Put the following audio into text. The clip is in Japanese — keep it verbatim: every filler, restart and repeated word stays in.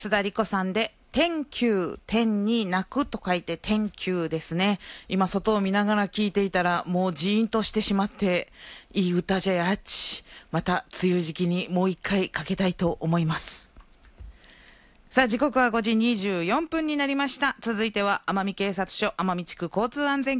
津田理子さんで天球、天に泣くと書いて天球ですね。今外を見ながら聞いていたらもうジーンとしてしまって、いい歌じゃやっち。また梅雨時期にもう一回かけたいと思います。さあ時刻はごじにじゅうよんぷんになりました。続いては奄美警察署奄美地区交通安全